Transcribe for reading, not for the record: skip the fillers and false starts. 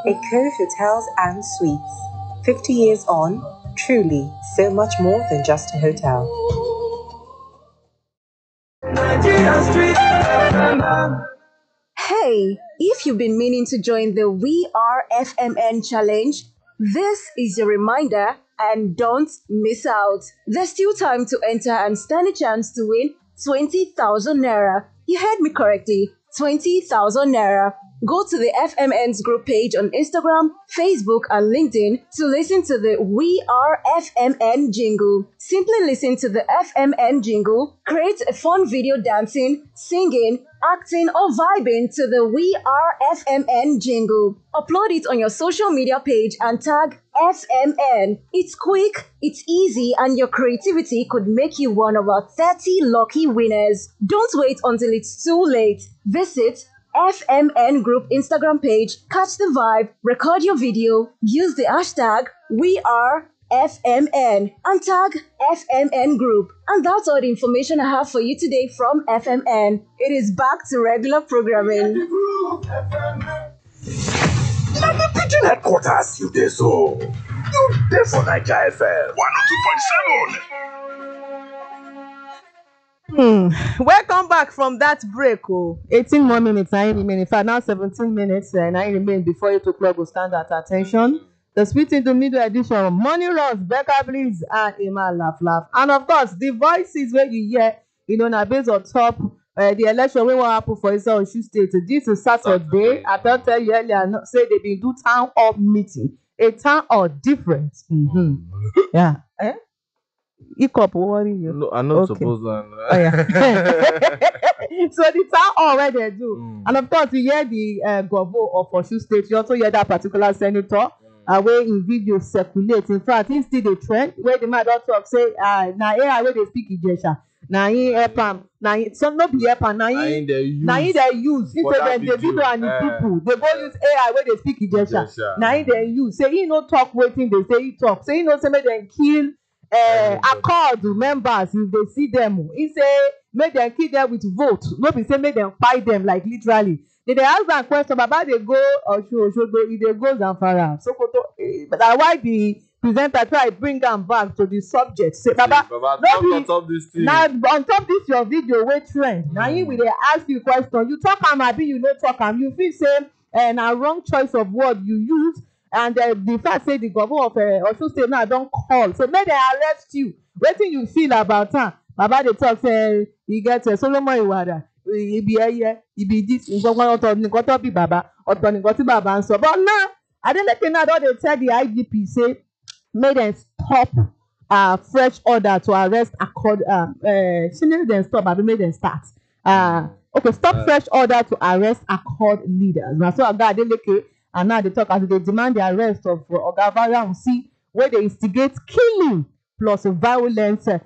Eco Hotels and Suites. 50 years on, truly so much more than just a hotel. Hey, if you've been meaning to join the We Are FMN challenge, this is your reminder and don't miss out. There's still time to enter and stand a chance to win 20,000 naira. You heard me correctly, 20,000 naira. Go to the FMN's group page on Instagram, Facebook, and LinkedIn to listen to the We Are FMN jingle. Simply listen to the FMN jingle, create a fun video dancing, singing, acting, or vibing to the We Are FMN jingle. Upload it on your social media page and tag FMN. It's quick, it's easy, and your creativity could make you one of our 30 lucky winners. Don't wait until it's too late. Visit FMN Group Instagram page, catch the vibe, record your video, use the hashtag WeAreFMN and tag FMN Group. And that's all the information I have for you today from FMN. It is back to regular programming. Now the pigeon headquarters you dey so. You dey for Naija FM 102.7. Welcome back from that break. 18 more minutes, 9 remain. In fact, now 17 minutes, 9 remain before 8 o'clock will stand at attention. The Split into Middle edition, Money Runs, Becca Bliss, and Emma Laugh. And of course, the voices where you hear, now based on top, the election we want to happen for Issa Osun State. This is Saturday. I don't tell you earlier, say they been do town hall meeting. A town hall different. Yeah. Hiccup, what worry you? No, I'm not supposed to. Oh, yeah. So the town hall where they do. And of course, you hear the governor of Osun State. You also hear that particular senator where in video circulate. In fact, he still the trend where the man don't talk, say, now AI where they speak Ijesha. Now he EPAM. Now some not be EPAM. Now he they use. Instead of the video and the people, they go use AI where they speak Ijesha. Now he they use. Say he no talk waiting, they say he talk. Say he no say make them kill accord members if they see them. He say make them kill them with vote. No be say make them fight them like literally. They ask that question about they go Osogbo, if they go Zamfara. So but why the presenter try bring them back to the subject. Say Baba on top this thing. Now on top this your video wey trend. Now he will they ask you question. You talk am abi you no talk am. You feel say na wrong choice of word you use. And the fact say the governor of Osun State now don't call. So make they arrest you. Wetin you feel about am? Baba dey talk say he get Solomon Iwada. He be this. Nǹkan tó bí baba. Ọ̀tọ̀ nǹkan tí baba ń sọ. But now, Adeleke now don dey tell the IGP say make them stop fresh order to arrest accord. Shouldn't them stop? Abi make them start. Okay, stop fresh order to arrest accord leaders. Now so Oga Adeleke. And now they talk as they demand the arrest of Oga Variansi, where they instigate killing plus violence